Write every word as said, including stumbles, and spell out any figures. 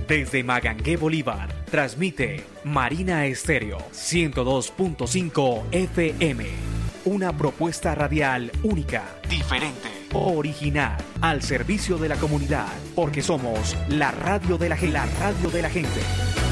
Desde Magangué, Bolívar, transmite Marina Estéreo ciento dos punto cinco F M. Una propuesta radial única, diferente, original, al servicio de la comunidad, porque somos la radio de la gente. La radio de la gente.